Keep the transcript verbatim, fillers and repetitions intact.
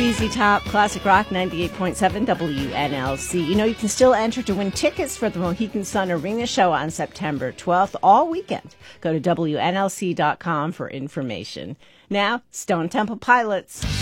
Z Z Top, Classic Rock, ninety-eight point seven W N L C. You know, you can still enter to win tickets for the Mohegan Sun Arena show on September twelfth, all weekend. Go to W N L C dot com for information. Now, Stone Temple Pilots.